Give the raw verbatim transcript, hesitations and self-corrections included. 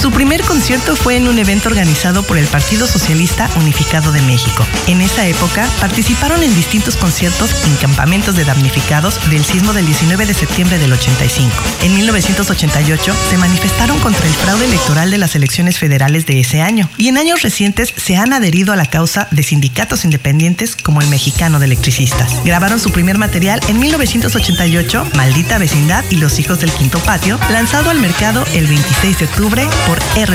Su primer concierto fue en un evento organizado por el Partido Socialista Unificado de México. En esa época participaron en distintos conciertos en campamentos de damnificados del sismo del diecinueve de septiembre del ochenta y cinco. En mil novecientos ochenta y ocho se manifestaron contra el fraude electoral de las elecciones federales de ese año, y en años recientes se han adherido a la causa de sindicatos independientes como el Mexicano de Electricistas. Grabaron su primer material en mil novecientos ochenta y ocho, Maldita Vecindad y Los Hijos del Quinto Patio, lanzado al mercado el veintiséis de octubre por R.